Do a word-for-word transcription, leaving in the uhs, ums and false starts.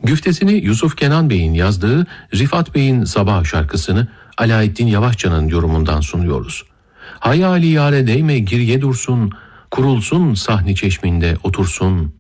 Güftesini Yusuf Kenan Bey'in yazdığı Rifat Bey'in Sabah şarkısını Alaeddin Yavaşça'nın yorumundan sunuyoruz. Hayali yâre değme girye dursun, kurulsun sahni çeşminde otursun.